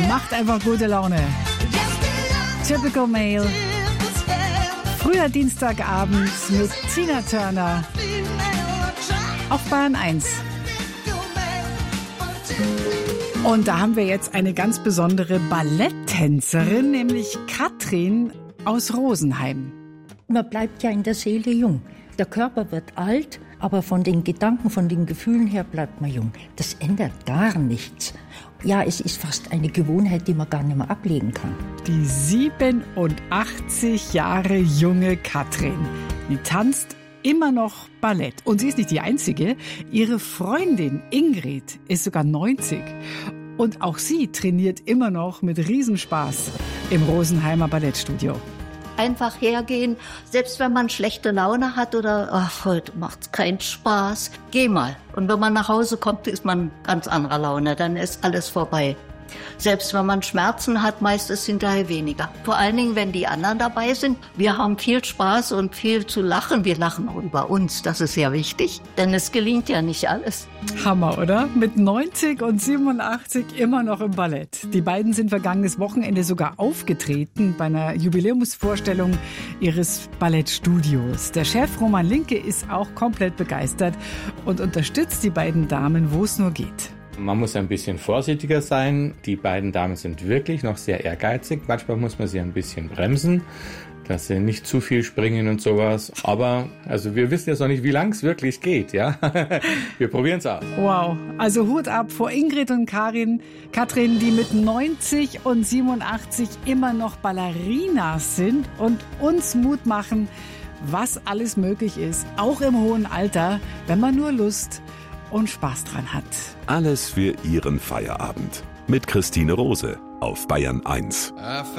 Macht einfach gute Laune. Typical Male. Früher Dienstagabends mit Tina Turner auf Bayern 1. Und da haben wir jetzt eine ganz besondere Balletttänzerin, nämlich Katrin aus Rosenheim. Man bleibt ja in der Seele jung. Der Körper wird alt, aber von den Gedanken, von den Gefühlen her bleibt man jung. Das ändert gar nichts. Ja, es ist fast eine Gewohnheit, die man gar nicht mehr ablegen kann. Die 87 Jahre junge Katrin, die tanzt immer noch Ballett. Und sie ist nicht die Einzige. Ihre Freundin Ingrid ist sogar 90. Und auch sie trainiert immer noch mit Riesenspaß im Rosenheimer Ballettstudio. Einfach hergehen, selbst wenn man schlechte Laune hat oder ach, heute macht's keinen Spaß, geh mal. Und wenn man nach Hause kommt, ist man ganz anderer Laune, dann ist alles vorbei. Selbst wenn man Schmerzen hat, meist ist hinterher weniger. Vor allen Dingen, wenn die anderen dabei sind. Wir haben viel Spaß und viel zu lachen. Wir lachen auch über uns, das ist ja wichtig, denn es gelingt ja nicht alles. Hammer, oder? Mit 90 und 87 immer noch im Ballett. Die beiden sind vergangenes Wochenende sogar aufgetreten bei einer Jubiläumsvorstellung ihres Ballettstudios. Der Chef Roman Linke ist auch komplett begeistert und unterstützt die beiden Damen, wo es nur geht. Man muss ein bisschen vorsichtiger sein. Die beiden Damen sind wirklich noch sehr ehrgeizig. Manchmal muss man sie ein bisschen bremsen, dass sie nicht zu viel springen und sowas. Aber also wir wissen jetzt noch nicht, wie lang es wirklich geht. Ja, wir probieren es aus. Wow, also Hut ab vor Ingrid und Katrin, die mit 90 und 87 immer noch Ballerinas sind und uns Mut machen, was alles möglich ist, auch im hohen Alter, wenn man nur Lust und Spaß dran hat. Alles für Ihren Feierabend. Mit Christine Rose auf Bayern 1.